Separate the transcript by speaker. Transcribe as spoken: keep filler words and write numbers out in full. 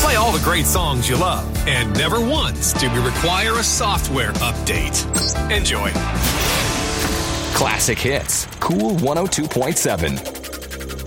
Speaker 1: Play all the great songs you love, and never once do we require a software update. Enjoy.
Speaker 2: Classic Hits, Cool one oh two point seven.